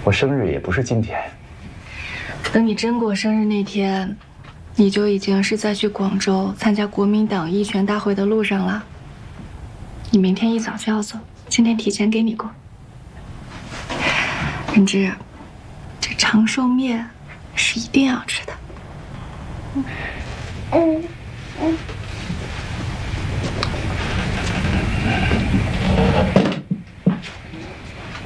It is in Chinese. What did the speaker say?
我生日也不是今天。 等你真过生日那天，你就已经是在去广州参加国民党一全大会的路上了。你明天一早就要走，今天提前给你过。ren芝，这长寿面是一定要吃的。